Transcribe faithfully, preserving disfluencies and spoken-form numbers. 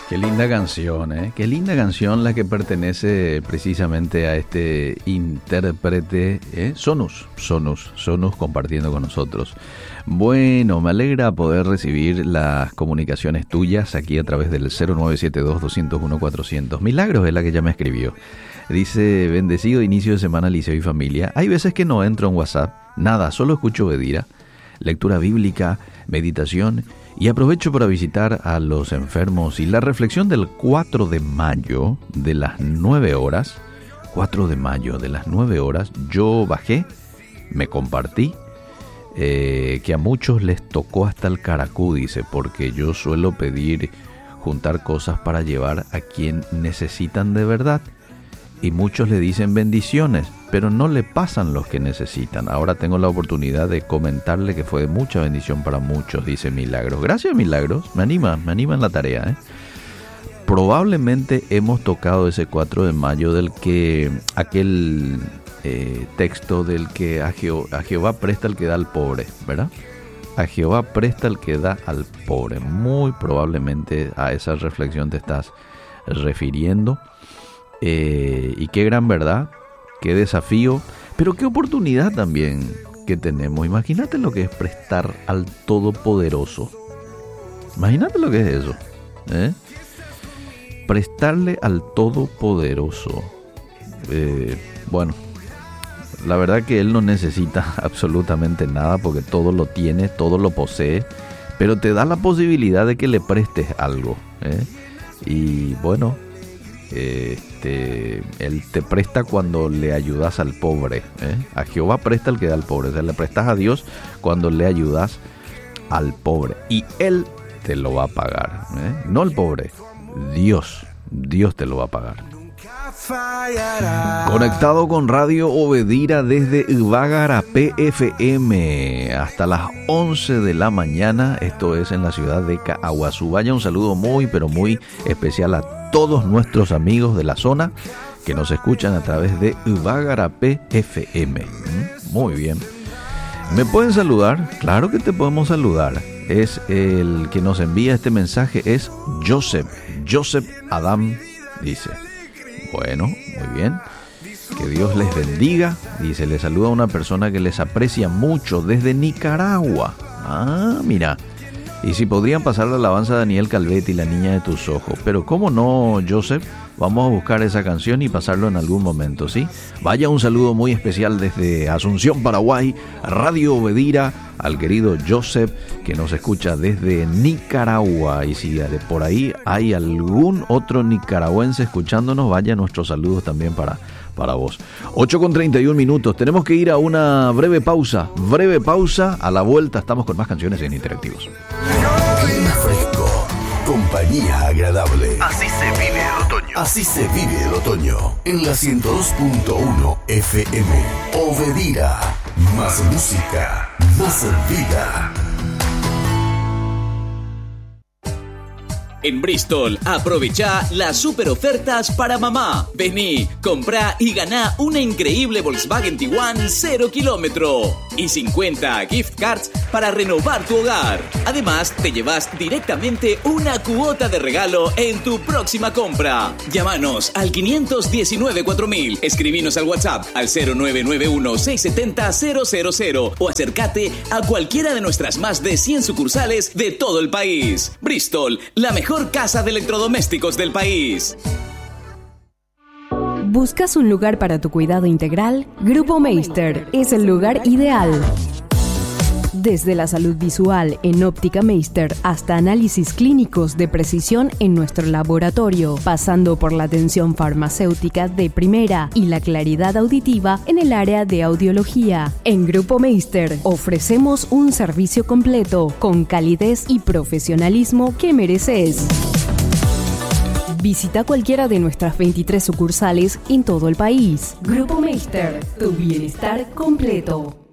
Qué linda canción, ¿eh? Qué linda canción la que pertenece precisamente a este intérprete, ¿eh? Sonus, Sonus, Sonus compartiendo con nosotros. Bueno, me alegra poder recibir las comunicaciones tuyas aquí a través del cero nueve siete dos, dos cero uno, cuatrocientos. Milagros es la que ya me escribió. Dice, bendecido inicio de semana, Liceo y familia. Hay veces que no entro en WhatsApp, nada, solo escucho Bedira, lectura bíblica, meditación. Y aprovecho para visitar a los enfermos y la reflexión del cuatro de mayo de las nueve horas, cuatro de mayo de las nueve horas, yo bajé, me compartí, eh, que a muchos les tocó hasta el caracú, dice, porque yo suelo pedir juntar cosas para llevar a quien necesitan de verdad. Y muchos le dicen bendiciones, pero no le pasan los que necesitan. Ahora tengo la oportunidad de comentarle que fue de mucha bendición para muchos, dice Milagros. Gracias, Milagros. Me anima, me anima en la tarea, ¿eh? Probablemente hemos tocado ese cuatro de mayo del que, aquel eh, texto del que a, Jeho- a Jehová presta el que da al pobre, ¿verdad? A Jehová presta el que da al pobre. Muy probablemente a esa reflexión te estás refiriendo. Eh, y qué gran verdad, qué desafío, pero qué oportunidad también que tenemos. Imagínate lo que es prestar al Todopoderoso. Imagínate lo que es eso, ¿eh? Prestarle al Todopoderoso. Eh, bueno, la verdad que Él no necesita absolutamente nada porque todo lo tiene, todo lo posee, pero te da la posibilidad de que le prestes algo, ¿eh? Y bueno, Este, Él te presta cuando le ayudas al pobre, ¿eh? A Jehová presta el que da al pobre. O sea, le prestas a Dios cuando le ayudas al pobre y Él te lo va a pagar, ¿eh? No el pobre, Dios, Dios te lo va a pagar. Conectado con Radio Obedira desde Ibagarapé F M hasta las once de la mañana. Esto es en la ciudad de Caaguazú. Vaya un saludo muy pero muy especial a todos nuestros amigos de la zona que nos escuchan a través de Ibagarapé F M. Muy bien. ¿Me pueden saludar? Claro que te podemos saludar. Es el que nos envía este mensaje, es Joseph. Joseph Adam dice. Bueno, muy bien. Que Dios les bendiga. Dice, les saluda una persona que les aprecia mucho desde Nicaragua. Ah, mira. Y si podrían pasar la alabanza a Daniel Calvetti, La Niña de tus Ojos. Pero cómo no, Joseph, vamos a buscar esa canción y pasarlo en algún momento, ¿sí? Vaya un saludo muy especial desde Asunción, Paraguay, Radio Obedira, al querido Joseph, que nos escucha desde Nicaragua. Y si por ahí hay algún otro nicaragüense escuchándonos, vaya nuestros saludos también para, para vos. ocho con treinta y un minutos, tenemos que ir a una breve pausa, breve pausa, a la vuelta estamos con más canciones en Interactivos. Clima fresco, compañía agradable. Así se vive el otoño. Así se vive el otoño. En la ciento dos punto uno F M. Obedira. Más música, más vida. En Bristol, aprovecha las super ofertas para mamá. Vení, comprá y ganá una increíble Volkswagen Tiguan cero kilómetro y cincuenta gift cards para renovar tu hogar. Además, te llevas directamente una cuota de regalo en tu próxima compra. Llámanos al quinientos diecinueve cuatro mil, escribinos al WhatsApp al cero nueve nueve uno seis siete cero cero cero cero o acércate a cualquiera de nuestras más de cien sucursales de todo el país. Bristol, la mejor casa de electrodomésticos del país. ¿Buscas un lugar para tu cuidado integral? Grupo Meister es el lugar ideal. Desde la salud visual en Óptica Meister hasta análisis clínicos de precisión en nuestro laboratorio, pasando por la atención farmacéutica de primera y la claridad auditiva en el área de audiología. En Grupo Meister ofrecemos un servicio completo con calidez y profesionalismo que mereces. Visita cualquiera de nuestras veintitrés sucursales en todo el país. Grupo Meister, tu bienestar completo.